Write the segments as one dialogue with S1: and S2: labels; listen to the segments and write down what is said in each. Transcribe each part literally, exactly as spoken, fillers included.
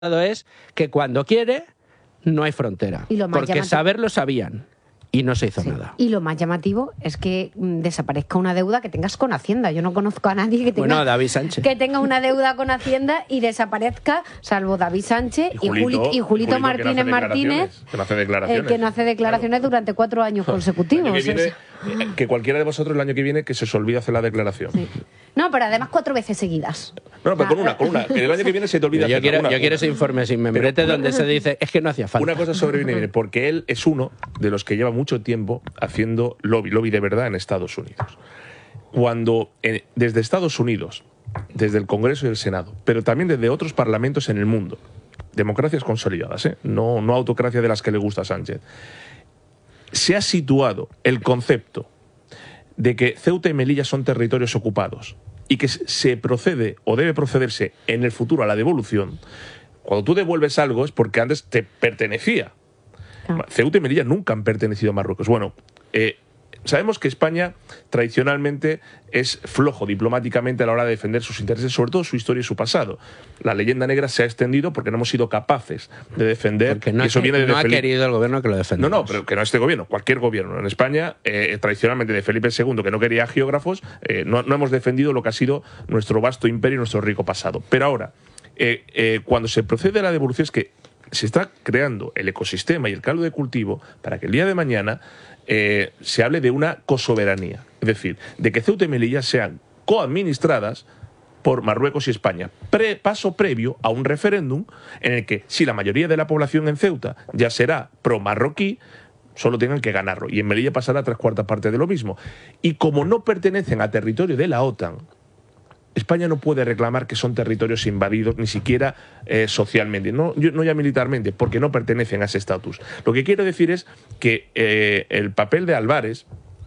S1: es que cuando quiere no hay frontera,
S2: Y lo más
S1: porque
S2: llamativo-
S1: saberlo sabían y no se hizo
S2: Sí.
S1: nada.
S2: Y lo más llamativo es que mm, desaparezca una deuda que tengas con Hacienda. Yo no conozco a nadie que tenga,
S1: Bueno, David Sánchez.
S2: que tenga una deuda con Hacienda y desaparezca, salvo David Sánchez y, Juli- y Julito,
S3: Julito, que no
S2: Martínez
S3: hace
S2: Martínez,
S3: declaraciones, que no hace
S2: eh,
S3: declaraciones.
S2: que no hace declaraciones durante cuatro años
S3: El
S2: consecutivos.
S3: año que, viene,
S2: Es-
S3: eh, que cualquiera de vosotros el año que viene que se os olvide hacer la declaración.
S2: sí. No, pero además cuatro veces seguidas.
S3: No, pero con
S2: Ah,
S3: una, con una. Que el año que viene se te olvida
S1: Yo
S3: hacerla,
S1: quiero,
S3: una,
S1: yo quiero
S3: una.
S1: ese informe sin membrete
S3: Pero-
S1: donde se dice es que no hacía falta.
S3: Una cosa sobreviene bien, porque él es uno de los que lleva mucho tiempo haciendo lobby, lobby de verdad en Estados Unidos. Cuando eh, desde Estados Unidos, desde el Congreso y el Senado, pero también desde otros parlamentos en el mundo, democracias consolidadas, ¿eh? no, no autocracia de las que le gusta a Sánchez, se ha situado el concepto de que Ceuta y Melilla son territorios ocupados y que se procede o debe procederse en el futuro a la devolución. Cuando tú devuelves algo es porque antes te pertenecía.
S2: Claro.
S3: Ceuta y Melilla nunca han pertenecido a Marruecos. Bueno, eh, sabemos que España tradicionalmente es flojo diplomáticamente a la hora de defender sus intereses, sobre todo su historia y su pasado. La leyenda negra se ha extendido porque no hemos sido capaces de defender.
S1: Porque no,
S3: y eso
S1: ha,
S3: viene de
S1: no ha
S3: Felipe-
S1: querido el gobierno que lo
S3: no,
S1: defenda.
S3: no, pero que no este gobierno, cualquier gobierno. En España, eh, tradicionalmente de Felipe segundo, que no quería geógrafos, eh, no, no hemos defendido lo que ha sido nuestro vasto imperio y nuestro rico pasado. Pero ahora, eh, eh, cuando se procede a la devolución es que se está creando el ecosistema y el caldo de cultivo para que el día de mañana eh, se hable de una cosoberanía. Es decir, de que Ceuta y Melilla sean coadministradas por Marruecos y España, pre, paso previo a un referéndum en el que si la mayoría de la población en Ceuta ya será pro-marroquí, solo tengan que ganarlo. Y en Melilla pasará tres cuartas partes de lo mismo. Y como no pertenecen a territorio de la OTAN, España no puede reclamar que son territorios invadidos, ni siquiera eh, socialmente, no, yo- no ya militarmente, porque no pertenecen a ese estatus. Lo que quiero decir es que eh, el papel de Álvarez,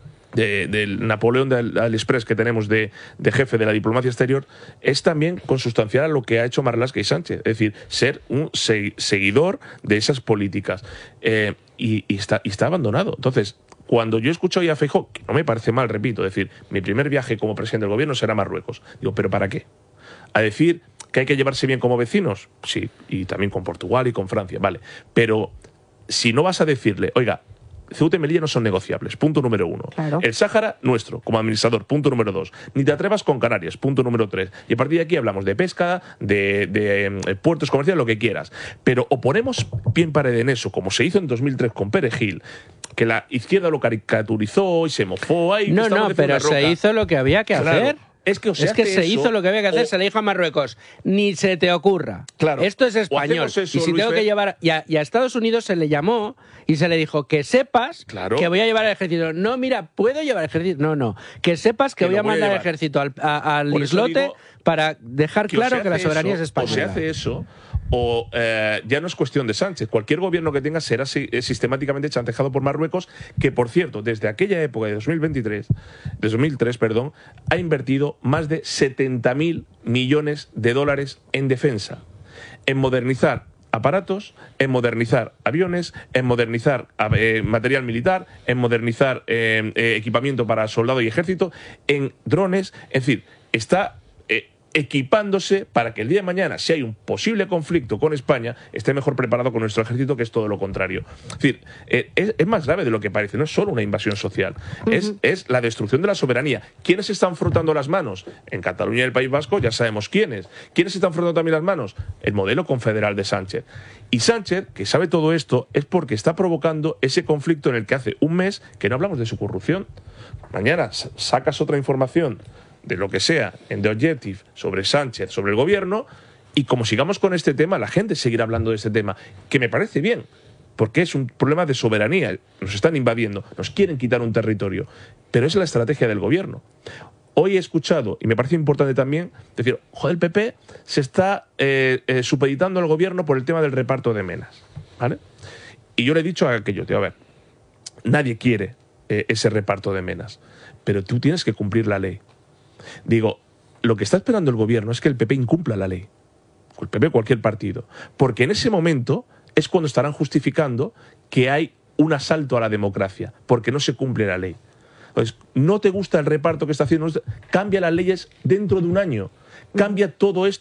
S3: de- del Napoleón de Express que tenemos de, de jefe de la diplomacia exterior, es también consustancial a lo que ha hecho Marlaska y Sánchez, es decir, ser un se- seguidor de esas políticas. Eh, y, y está, y está abandonado. Entonces, cuando yo escucho hoy a Feijóo, que no me parece mal, repito, decir, mi primer viaje como presidente del gobierno será a Marruecos. Digo, ¿pero para qué? A decir que hay que llevarse bien como vecinos, sí, y también con Portugal y con Francia, vale. Pero si no vas a decirle, oiga, Ceuta y Melilla no son negociables, punto número uno.
S2: Claro.
S3: El Sáhara, nuestro, como administrador, punto número dos. Ni te atrevas con Canarias, punto número tres. Y a partir de aquí hablamos de pesca, de, de eh, puertos comerciales, lo que quieras. Pero o ponemos pie en pared en eso, como se hizo en dos mil tres con Perejil, que la izquierda lo caricaturizó y se mofó. Ay,
S1: No,
S3: estamos
S1: no,
S3: de
S1: pero
S3: una roca.
S1: se hizo lo que había que
S3: Claro.
S1: hacer.
S3: Es que, o se
S1: es que
S3: hace
S1: se
S3: eso,
S1: hizo lo que había que hacer,
S3: o-
S1: se le dijo a Marruecos. Ni se te ocurra.
S3: Claro.
S1: Esto es
S3: O
S1: español.
S3: hacemos eso,
S1: y si
S3: Luis
S1: tengo
S3: Fe.
S1: que llevar. Y a, y a Estados Unidos se le llamó y se le dijo que sepas
S3: Claro.
S1: que voy a llevar el ejército. No, mira, ¿puedo llevar el ejército? No, no. Que sepas que,
S3: Que
S1: voy
S3: lo
S1: a
S3: voy a
S1: mandar el
S3: llevar.
S1: ejército al, a- al
S3: Por eso
S1: islote
S3: digo
S1: para dejar
S3: que o
S1: claro
S3: se
S1: que la
S3: hace
S1: soberanía
S3: eso,
S1: es española.
S3: O se hace eso, o eh, ya no es cuestión de Sánchez. Cualquier gobierno que tenga será si- eh, sistemáticamente chantejado por Marruecos, que por cierto, desde aquella época de dos mil veintitrés, de dos mil tres, perdón, ha invertido más de setenta mil millones de dólares en defensa, en modernizar aparatos, en modernizar aviones, en modernizar eh, material militar, en modernizar eh, eh, equipamiento para soldado y ejército, en drones, es decir, está eh, equipándose para que el día de mañana, si hay un posible conflicto con España, esté mejor preparado con nuestro ejército, que es todo lo contrario. Es decir, eh, es, es más grave de lo que parece, no es solo una invasión social, es, es la destrucción de la soberanía. ¿Quiénes están frotando las manos? En Cataluña y el País Vasco ya sabemos quiénes. ¿Quiénes están frotando también las manos? El modelo confederal de Sánchez. Y Sánchez, que sabe todo esto, es porque está provocando ese conflicto en el que hace un mes que no hablamos de su corrupción. Mañana sa- sacas otra información de lo que sea en The Objective sobre Sánchez, sobre el gobierno, y como sigamos con este tema, la gente seguirá hablando de este tema, que me parece bien, porque es un problema de soberanía. Nos están invadiendo, nos quieren quitar un territorio, pero es la estrategia del gobierno. Hoy he escuchado, y me parece importante también, decir, joder, el P P se está eh, eh, supeditando al gobierno por el tema del reparto de menas, ¿vale? Y yo le he dicho a aquello, tío, a ver, nadie quiere eh, ese reparto de menas, pero tú tienes que cumplir la ley. Digo, lo que está esperando el gobierno es que el P P incumpla la ley. El P P, cualquier partido. Porque en ese momento es cuando estarán justificando que hay un asalto a la democracia, porque no se cumple la ley. Entonces, no te gusta el reparto que está haciendo, cambia las leyes dentro de un año. Cambia todo esto.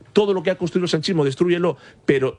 S3: todo lo que ha construido el sanchismo, destrúyelo, pero